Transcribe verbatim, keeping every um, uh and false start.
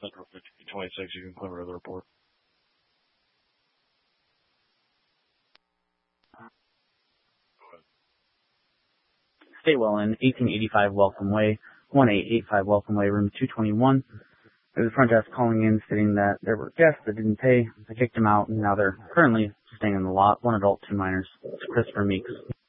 Central fifty twenty-six, you can clear the report. Statewell in eighteen eighty-five Welcome Way, one eight eight five Welcome Way, room two twenty-one. There's a front desk calling in stating that there were guests that didn't pay. They kicked them out, and now they're currently staying in the lot. One adult, two minors. It's Christopher Meeks.